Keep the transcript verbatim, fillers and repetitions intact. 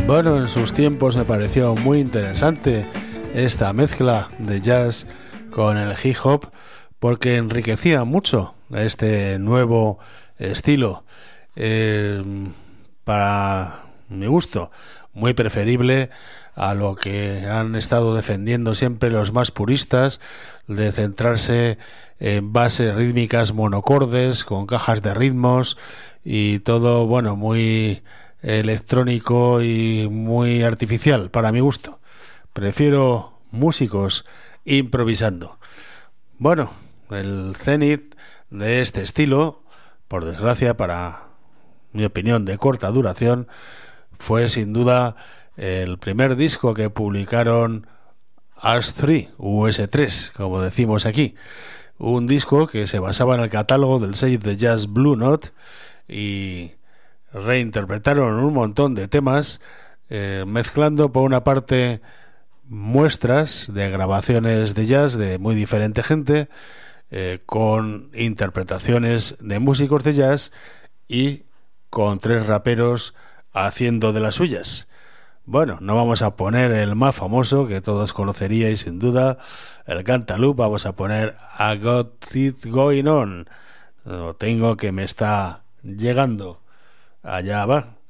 Bueno, en sus tiempos me pareció muy interesante esta mezcla de jazz con el hip hop porque enriquecía mucho este nuevo estilo, eh, para mi gusto, muy preferible a lo que han estado defendiendo siempre los más puristas, de centrarse en bases rítmicas monocordes con cajas de ritmos y todo, bueno, muy electrónico y muy artificial para mi gusto. Prefiero músicos improvisando. Bueno, el cenit de este estilo, por desgracia, para mi opinión de corta duración, fue sin duda el primer disco que publicaron U S tres, U S tres, como decimos aquí. Un disco que se basaba en el catálogo del sello de jazz Blue Note y reinterpretaron un montón de temas, eh, mezclando por una parte muestras de grabaciones de jazz de muy diferente gente, eh, con interpretaciones de músicos de jazz y con tres raperos haciendo de las suyas. Bueno, no vamos a poner el más famoso que todos conoceríais sin duda, el Cantaloupe, vamos a poner I Got It Going On. Lo tengo que me está llegando. Allá va.